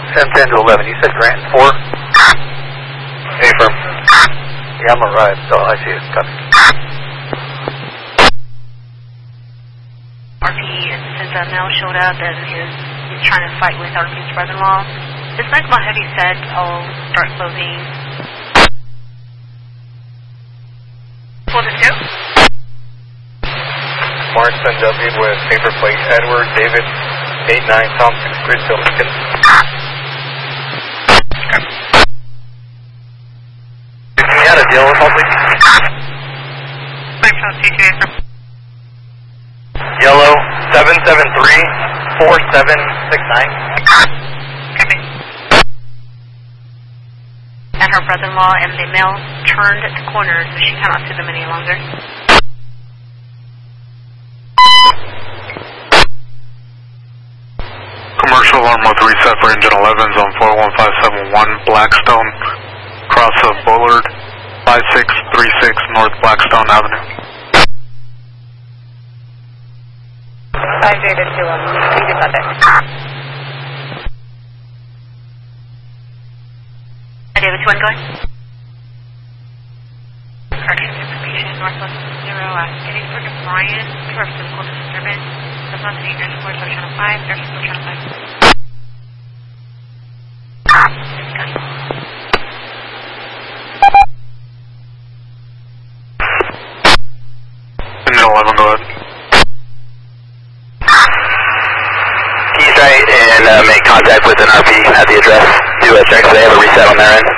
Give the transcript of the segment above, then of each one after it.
10 to 11. You said Grant 4? Affirm. Yeah, I'm arrived, so I see it. Copy. RP, since Mel showed up and he's trying to fight with RP's brother-in-law, this Magma Heavy said, I'll start closing. Pull this two. Marston W with paper plate Edward David 89 Thompson Grid to Lincoln. Can you add a deal with all please? Yellow 773-4769. And her brother-in-law and the male turned the corner so she cannot see them any longer. Commercial alarm with reset for engine 11s on 41571 Blackstone, cross of Bullard, 5636 North Blackstone Avenue. 5 Data to David Lubbock. David 1 going. Cardiac information, Northwest 0, getting for Brian for physical disturbance. The month 8 air support, channel 5, air support, channel 5. It's going. Engine 11, go ahead. Keysight and make contact with an RP at the address. Do a check so they have a reset on their end.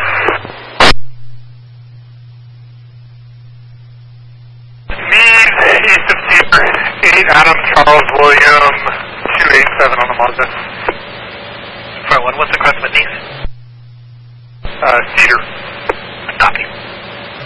East of Cedar, 8 Adam Charles William, 287 on the Mazda. Sorry, what's the cross with these? Cedar. Copy.